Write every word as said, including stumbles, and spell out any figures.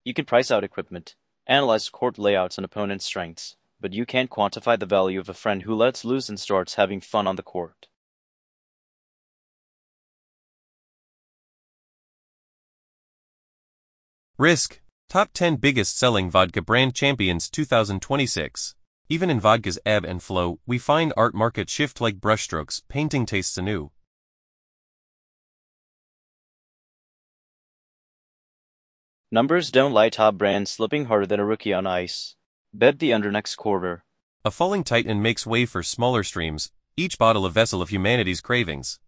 You can price out equipment, analyze court layouts and opponent strengths, but you can't quantify the value of a friend who lets loose and starts having fun on the court. Risk. Top ten biggest selling vodka brand champions two thousand twenty-six. Even in vodka's ebb and flow, we find art market shift like brushstrokes, painting tastes anew. Numbers don't lie, top brands slipping harder than a rookie on ice. Bet the under next quarter. A falling titan makes way for smaller streams, each bottle a vessel of humanity's cravings.